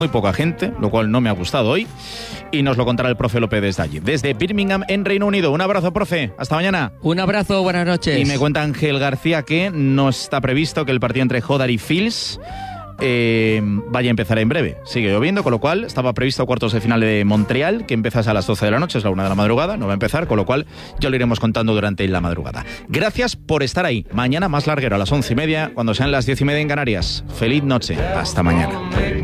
muy poca gente, lo cual no me ha gustado hoy, y nos lo contará el profe López desde allí, desde Birmingham, en Reino Unido. Un abrazo, profe, hasta mañana. Un abrazo, buenas noches. Y me cuenta Ángel García que no está previsto que el partido entre Hodder y Fils vaya a empezar en breve. Sigue lloviendo, con lo cual estaba previsto cuartos de final de Montreal, que empieza a las 12 de la noche, es la 1 de la madrugada, no va a empezar, con lo cual ya lo iremos contando durante la madrugada. Gracias por estar ahí. Mañana más larguero a las 11:30, cuando sean las 10:30 en Canarias. Feliz noche. Hasta mañana.